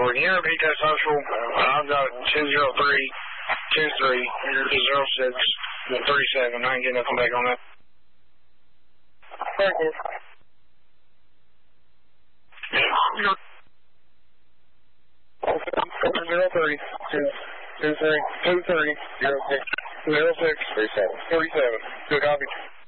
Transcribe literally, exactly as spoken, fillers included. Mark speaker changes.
Speaker 1: for you. Can you repeat that social? Uh, I've got two zero three two three zero six three seven. I ain't getting nothing back on that.
Speaker 2: Thank you. Zero three two two three two three zero six zero six three seven three seven. Good copy.